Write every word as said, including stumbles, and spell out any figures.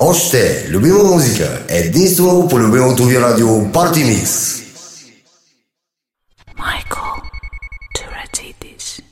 Още, любима музика, единствено по любимото ви радио Party Mix. Michael Turatidis.